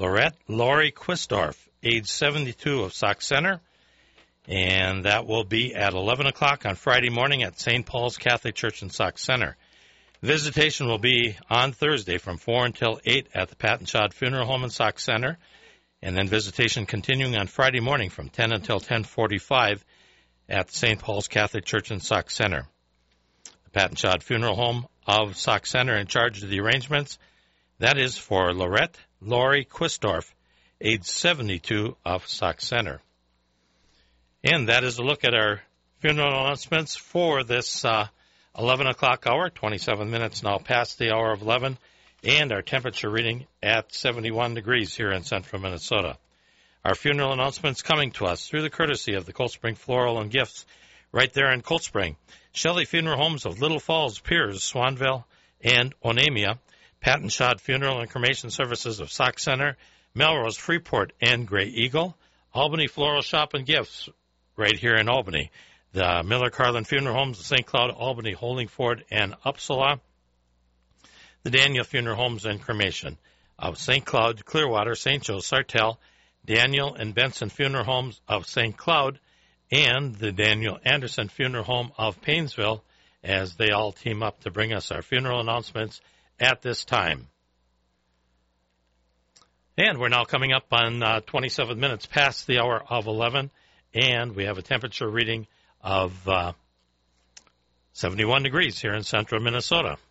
Lori Quistorf, age 72, of Sauk Center. And that will be at 11 o'clock on Friday morning at St. Paul's Catholic Church in Sauk Center. Visitation will be on Thursday from 4 until 8 at the Pat and Shad Funeral Home in Sauk Center. And then visitation continuing on Friday morning from 10 until 10:45 at St. Paul's Catholic Church in Sauk Center. The Pat and Shad Funeral Home of Sauk Center in charge of the arrangements. That is for Lori Quistorf, age 72, of Sauk Center. And that is a look at our funeral announcements for this 11 o'clock hour, 27 minutes now past the hour of 11, and our temperature reading at 71 degrees here in central Minnesota. Our funeral announcements coming to us through the courtesy of the Cold Spring Floral and Gifts right there in Cold Spring. Shelley Funeral Homes of Little Falls, Piers, Swanville, and Onamia. Pat and Shad Funeral and Cremation Services of Sauk Center, Melrose, Freeport, and Gray Eagle. Albany Floral Shop and Gifts right here in Albany. The Miller Carlin Funeral Homes of St. Cloud, Albany, Holdingford, and Uppsala. The Daniel Funeral Homes and Cremation of St. Cloud, Clearwater, St. Joe, Sartell, Daniel and Benson Funeral Homes of St. Cloud, and the Daniel Anderson Funeral Home of Paynesville, as they all team up to bring us our funeral announcements at this time. And we're now coming up on 27 minutes past the hour of 11, and we have a temperature reading of 71 degrees here in central Minnesota.